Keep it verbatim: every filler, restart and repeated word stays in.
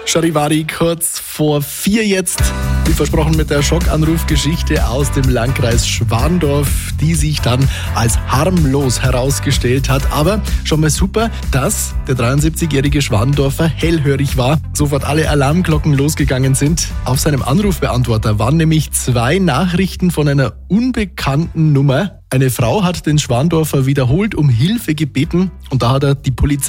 Charivari, kurz vor vier jetzt. Wie versprochen mit der Schockanrufgeschichte aus dem Landkreis Schwandorf, die sich dann als harmlos herausgestellt hat. Aber schon mal super, dass der dreiundsiebzigjährige Schwandorfer hellhörig war. Sofort alle Alarmglocken losgegangen sind. Auf seinem Anrufbeantworter waren nämlich zwei Nachrichten von einer unbekannten Nummer. Eine Frau hat den Schwandorfer wiederholt um Hilfe gebeten und da hat er die Polizei